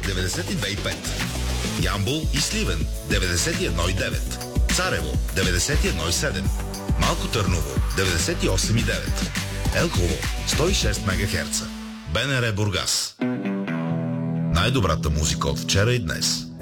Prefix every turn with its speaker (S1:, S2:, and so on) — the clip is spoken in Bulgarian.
S1: 92,5. Ямбол и Сливен 91,9. Царево 91,7. Малко Търново 98,9. Елхово 106 МГц. БНР Бургас. Най-добрата музика от вчера и днес.